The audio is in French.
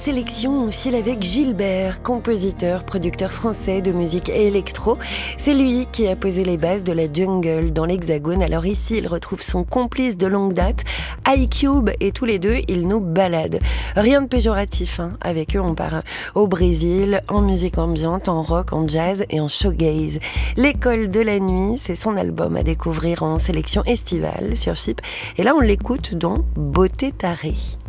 Sélection au fil avec Gilbert, compositeur, producteur français de musique électro. C'est lui qui a posé les bases de la jungle dans l'Hexagone. Alors ici, il retrouve son complice de longue date, iCube, et tous les deux, ils nous baladent. Rien de péjoratif, avec eux on part au Brésil, en musique ambiante, en rock, en jazz et en shoegaze. L'école de la nuit, c'est son album à découvrir en sélection estivale sur FIP. Et là, on l'écoute dans Beauté tarée.